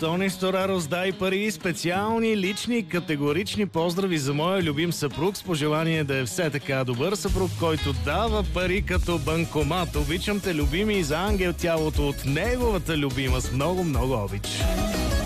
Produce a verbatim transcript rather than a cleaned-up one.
Тони Сторарос, дай пари, специални, лични, категорични поздрави за моя любим съпруг с пожелание да е все така добър съпруг, който дава пари като банкомат. Обичам те, любими, и за ангел тялото от неговата любима с много, много обич.